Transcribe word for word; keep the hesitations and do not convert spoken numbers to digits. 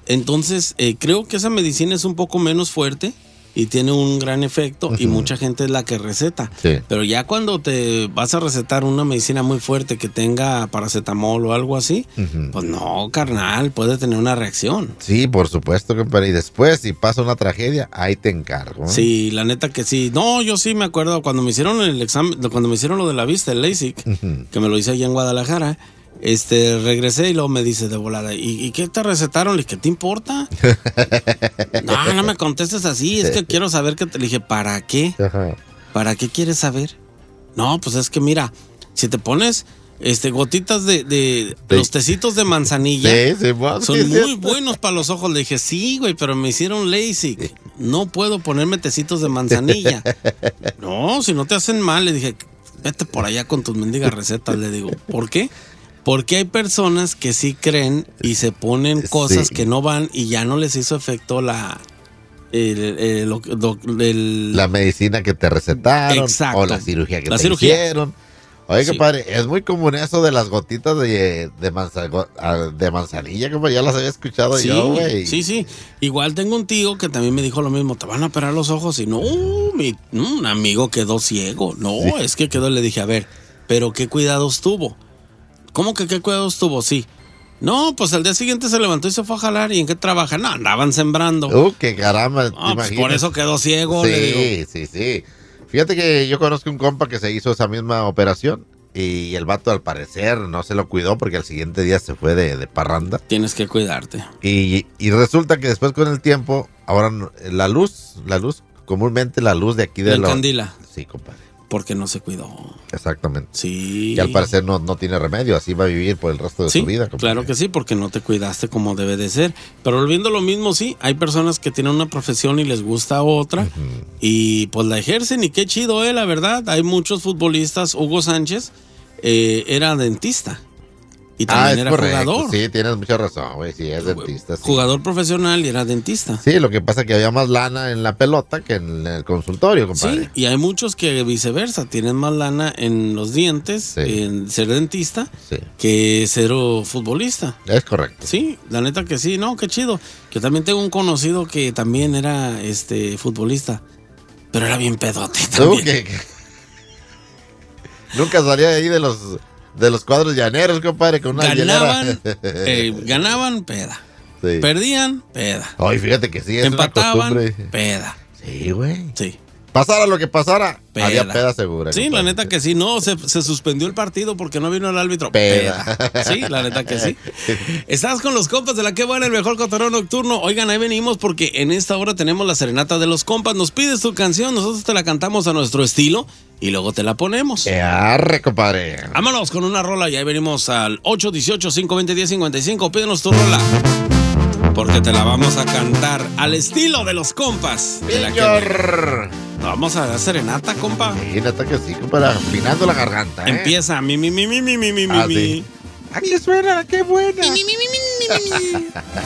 Entonces, eh, creo que esa medicina es un poco menos fuerte y tiene un gran efecto, uh-huh. y mucha gente es la que receta. Sí. Pero ya cuando te vas a recetar una medicina muy fuerte que tenga paracetamol o algo así, uh-huh. pues no, carnal, puede tener una reacción. Sí, por supuesto, compadre. Y después, si pasa una tragedia, ahí te encargo, ¿eh? Sí, la neta que sí. No, yo sí me acuerdo cuando me hicieron el examen, cuando me hicieron lo de la vista, el LASIK, uh-huh. que me lo hice allá en Guadalajara. Este, regresé y luego me dice de volada, ¿y, ¿y qué te recetaron? Le dije, ¿qué te importa? No, no me contestes así, es que quiero saber qué te... Le dije, ¿para qué? Ajá. ¿Para qué quieres saber? No, pues es que mira, si te pones este gotitas de, de sí. los tecitos de manzanilla, sí, sí, bueno, son sí, muy sí. buenos para los ojos. Le dije, sí, güey, pero me hicieron LASIK. No puedo ponerme tecitos de manzanilla. No, si no te hacen mal. Le dije, vete por allá con tus mendigas recetas. Le digo, ¿por qué? Porque hay personas que sí creen y se ponen cosas sí. que no van y ya no les hizo efecto la el, el, el, el, la medicina que te recetaron. Exacto. O la cirugía que la te cirugía. hicieron. Oye, sí. compadre, es muy común eso de las gotitas de, de, manza, de manzanilla, como ya las había escuchado sí, yo, güey. Sí, sí. Igual tengo un tío que también me dijo lo mismo, te van a operar los ojos y no, mi, un amigo quedó ciego. No, sí. es que quedó, le dije, a ver, pero ¿qué cuidados tuvo? ¿Cómo que qué cuidados tuvo? Sí. No, pues al día siguiente se levantó y se fue a jalar. ¿Y en qué trabaja? No, andaban sembrando. Uh, qué caramba. No, pues por eso quedó ciego. Sí, le digo. sí, sí. Fíjate que yo conozco un compa que se hizo esa misma operación y el vato al parecer no se lo cuidó porque al siguiente día se fue de, de parranda. Tienes que cuidarte. Y, y resulta que después con el tiempo, ahora la luz, la luz, comúnmente la luz de aquí de la la... encandila. Sí, compadre. Porque no se cuidó. Exactamente. Sí. Y al parecer no, no tiene remedio, así va a vivir por el resto de sí, su vida. Compadre. Claro que sí, porque no te cuidaste como debe de ser. Pero volviendo a lo mismo, sí, hay personas que tienen una profesión y les gusta otra, uh-huh. y pues la ejercen y qué chido, eh, la verdad. Hay muchos futbolistas, Hugo Sánchez eh, era dentista. Y también ah, era correcto. jugador. Sí, tienes mucha razón, güey. Sí, es dentista. Sí. Jugador profesional y era dentista. Sí, lo que pasa es que había más lana en la pelota que en el consultorio, compadre. Sí, y hay muchos que viceversa, tienen más lana en los dientes, sí. en ser dentista, sí. que ser futbolista. Es correcto. Sí, la neta que sí. No, qué chido. Yo también tengo un conocido que también era este futbolista, pero era bien pedote también. ¿Tú, qué, qué? Nunca salía de ahí de los... De los cuadros llaneros, compadre, con una Ganaban, eh, ganaban, peda. Sí. Perdían, peda. Ay, fíjate que sí, es empataban, una costumbre. Peda. Sí, güey. Sí. Pasara lo que pasara, peda. Había peda segura. Sí, compadre. La neta que sí. No, se, se suspendió el partido porque no vino el árbitro. Peda. peda. Sí, la neta que sí. Estás con los compas de la que buena, el mejor cotorreo nocturno. Oigan, ahí venimos porque en esta hora tenemos la serenata de los compas. Nos pides tu canción, nosotros te la cantamos a nuestro estilo y luego te la ponemos. ¡Qué arre, compadre! Vámonos con una rola y ahí venimos al ocho uno ocho, cinco dos cero, uno cero cinco cinco. Pídenos tu rola. Porque te la vamos a cantar al estilo de los compas. De la que... Vamos a dar serenata, compa. Sí, neta que sí, compa. Afinando la garganta, ¿eh? Empieza mi, mi, mi, mi, mi, mi, mi, ah, mi. Sí. Aquí suena, qué buena. Mi, mi, mi, mi, mi, mi, mi.